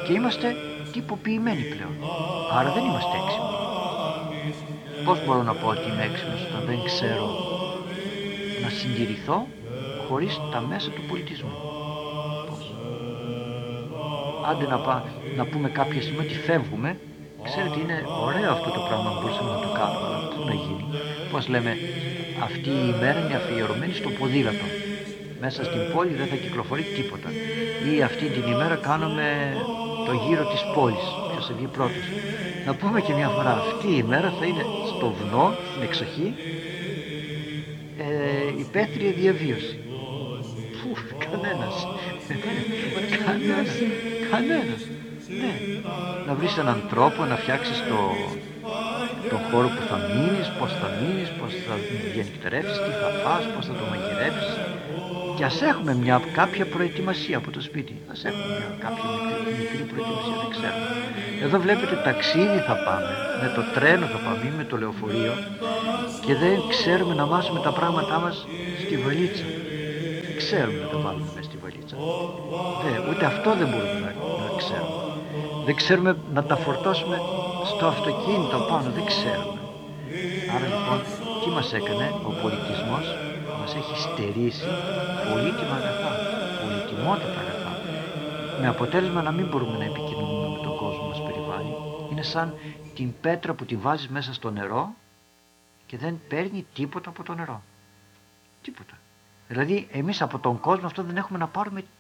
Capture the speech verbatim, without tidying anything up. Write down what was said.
Και είμαστε τυποποιημένοι πλέον. Άρα δεν είμαστε έξυπνοι. Πώς μπορώ να πω ότι είμαι έξυπνος όταν δεν ξέρω να συντηρηθώ χωρίς τα μέσα του πολιτισμού? Πώς? Άντε να, πά, να πούμε κάποια στιγμή ότι φεύγουμε. Ξέρετε, είναι ωραίο αυτό το πράγμα που μπορούσαμε να το κάνουμε, αλλά πού να γίνει? Πώς λέμε, αυτή η ημέρα είναι αφιερωμένη στο ποδήλατο. Μέσα στην πόλη δεν θα κυκλοφορεί τίποτα. Ή αυτή την ημέρα κάνουμε το γύρο της πόλης. Ποιος θα βγει πρώτος? Να πούμε και μια φορά, αυτή η ημέρα θα είναι στο βουνό, στην εξοχή, ε, υπαίθρια διαβίωση. Πού, κανένας. κανένας. Κανένας. Ναι. Να βρεις έναν τρόπο να φτιάξεις το, τον χώρο που θα μείνεις, πώς θα μείνεις, πώς θα διανυκτερεύσεις, τι θα φας, πώς θα το μαγειρεύσεις. Και ας έχουμε μια κάποια προετοιμασία από το σπίτι. Ας έχουμε μια κάποια μικρή, μικρή προετοιμασία, δεν ξέρουμε. Εδώ βλέπετε ταξίδι θα πάμε, με το τρένο θα πάμε ή με το λεωφορείο και δεν ξέρουμε να βάζουμε τα πράγματά μας στη βαλίτσα. Δεν ξέρουμε να τα βάλουμε μέσα στη βαλίτσα. Δε, ούτε αυτό δεν μπορούμε να, να ξέρουμε. Δεν ξέρουμε να τα φορτώσουμε στο αυτοκίνητο πάνω, δεν ξέρουμε. Άρα λοιπόν, τι μας έκανε ο πολιτισμός? Μας έχει στερήσει πολύτιμα αγαθά, πολυτιμότατα αγαθά, με αποτέλεσμα να μην μπορούμε να επικοινωνούμε με τον κόσμο μας περιβάλλει. Είναι σαν την πέτρα που τη βάζεις μέσα στο νερό και δεν παίρνει τίποτα από το νερό. Τίποτα. Δηλαδή εμείς από τον κόσμο αυτό δεν έχουμε να πάρουμε